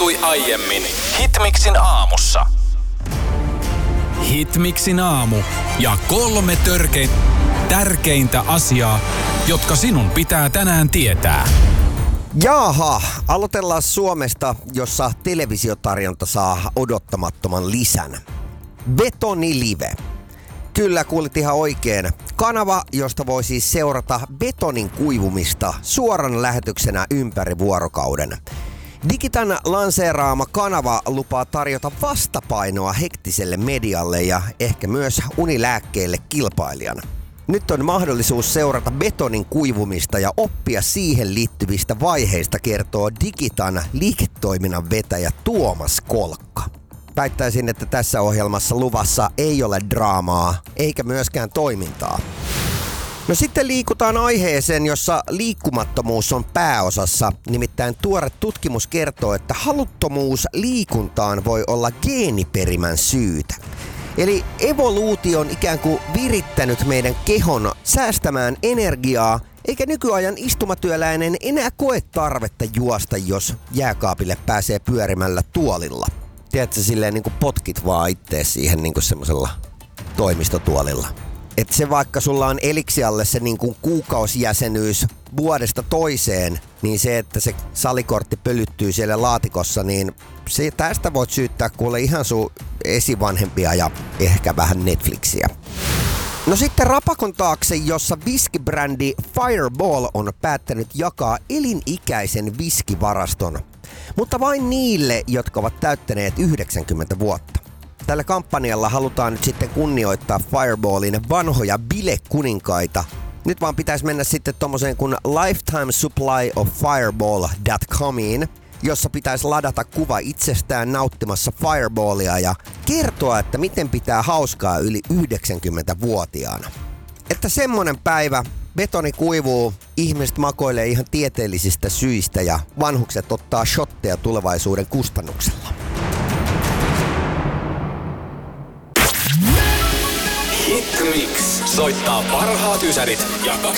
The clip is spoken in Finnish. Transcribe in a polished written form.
tapahtui aiemmin Hitmixin aamussa. Hitmixin aamu ja 3 tärkeintä asiaa, jotka sinun pitää tänään tietää. Jaha, aloitellaan Suomesta, jossa televisiotarjonta saa odottamattoman lisän. Betonilive. Kyllä, kuulit ihan oikein. Kanava, josta voi siis seurata betonin kuivumista suoran lähetyksenä ympäri vuorokauden. Digitan lanseeraama kanava lupaa tarjota vastapainoa hektiselle medialle ja ehkä myös unilääkkeelle kilpailijana. Nyt on mahdollisuus seurata betonin kuivumista ja oppia siihen liittyvistä vaiheista, kertoo Digitan liiketoiminnan vetäjä Tuomas Kolkka. Väittäisin, että tässä ohjelmassa luvassa ei ole draamaa eikä myöskään toimintaa. No sitten liikutaan aiheeseen, jossa liikkumattomuus on pääosassa. Nimittäin tuore tutkimus kertoo, että haluttomuus liikuntaan voi olla geeniperimän syytä. Eli evoluutio on ikään kuin virittänyt meidän kehon säästämään energiaa, eikä nykyajan istumatyöläinen enää koe tarvetta juosta, jos jääkaapille pääsee pyörimällä tuolilla. Tiedätkö, silleen niin kuin potkit vaan ittees siihen niin kuin semmosella toimistotuolilla. Että se vaikka sulla on Elixialle se niin kuin kuukausijäsenyys vuodesta toiseen, niin se, että se salikortti pölyttyy siellä laatikossa, niin tästä voit syyttää kuule ihan sun esivanhempia ja ehkä vähän Netflixiä. No sitten rapakon taakse, jossa viskibrändi Fireball on päättänyt jakaa elinikäisen viskivaraston. Mutta vain niille, jotka ovat täyttäneet 90 vuotta. Tällä kampanjalla halutaan nyt sitten kunnioittaa Fireballin vanhoja bilekuninkaita. Nyt vaan pitäisi mennä sitten tommoseen kuin lifetimesupplyofffireball.comiin, jossa pitäisi ladata kuva itsestään nauttimassa Fireballia ja kertoa, että miten pitää hauskaa yli 90-vuotiaana. Että semmonen päivä, betoni kuivuu, ihmiset makoilee ihan tieteellisistä syistä ja vanhukset ottaa shotteja tulevaisuuden kustannuksella. Hitmix soittaa parhaat ysärit ja